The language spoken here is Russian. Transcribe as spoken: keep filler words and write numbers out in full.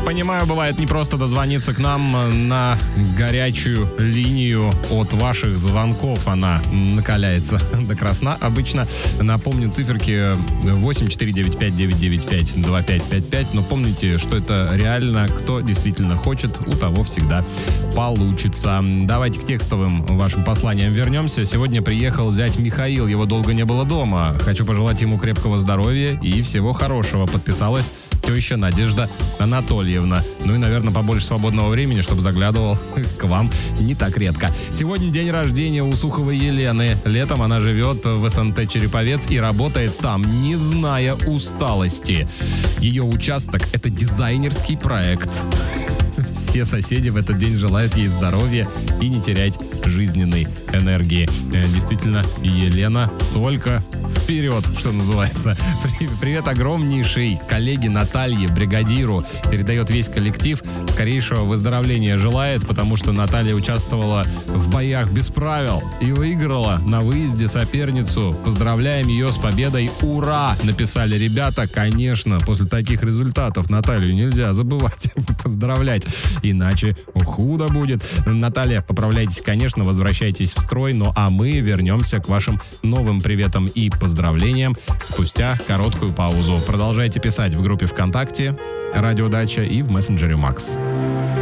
Понимаю, бывает непросто дозвониться к нам на горячую линию. От ваших звонков она накаляется до красна. Обычно, напомню, циферки восемь четыре девять пять девять девять пять два пять пять пять. Но помните, что это реально. Кто действительно хочет, у того всегда получится. Давайте к текстовым вашим посланиям вернемся. Сегодня приехал зять Михаил. Его долго не было дома. Хочу пожелать ему крепкого здоровья и всего хорошего. Подписалась теща Надежда Анатольевна. Ну и, наверное, побольше свободного времени, чтобы заглядывал к вам не так редко. Сегодня день рождения у Суховой Елены. Летом она живет в СНТ Череповец и работает там, не зная усталости. Ее участок — это дизайнерский проект. Все соседи в этот день желают ей здоровья и не терять жизненной энергии. Действительно, Елена, только вперед, что называется. Привет огромнейшей коллеге Наталье, бригадиру. Передает весь коллектив. Скорейшего выздоровления желает, потому что Наталья участвовала в боях без правил и выиграла на выезде соперницу. Поздравляем ее с победой. Ура! Написали ребята. Конечно, после таких результатов Наталью нельзя забывать поздравлять, иначе худо будет. Наталья, поправляйтесь, конечно, возвращайтесь в строй. Ну а мы вернемся к вашим новым приветам и поздравлениям спустя короткую паузу. Продолжайте писать в группе ВКонтакте «Радио Дача» и в мессенджере Макс.